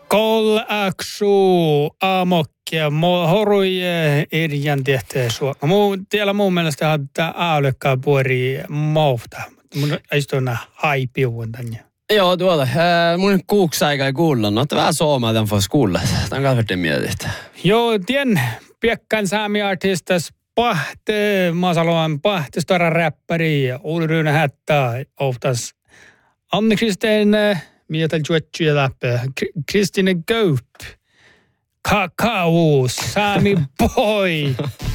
Kol aksu amokkia horuje irjan tehtävä suo. Tiellä mun mielestä hadda aalekkaa puori mauhta. Mun istuna haipiuun tänne. Joo, tuolla. Mun kuuksi aikaa kuulla. Että vähän soomaa tämän får skulla. Tämä on kalvertin mietit. Joo, tien piekkan saami-artistas pahte. Mä saluan pahte stora räppäri ja Ulruna Hätta oftas. Anne-Kristin mietal juotsuja läpi. Kristine Gaup. Kakao, Sami Boy.